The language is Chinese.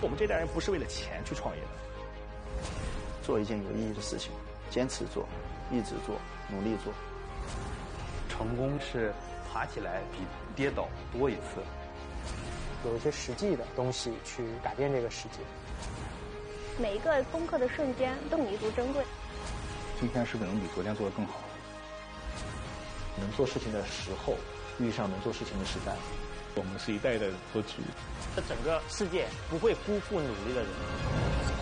我们这代人不是为了钱去创业的。 做一件有意义的事情，坚持做，一直做，努力做。 成功是爬起来比跌倒多一次。 有一些实际的东西去改变这个世界。 每一个攻克的瞬间都弥足珍贵。 今天是不是能比昨天做得更好？ 能做事情的时候，遇上能做事情的时代。 我们是一代一代的托举。 这整个世界不会辜负努力的人。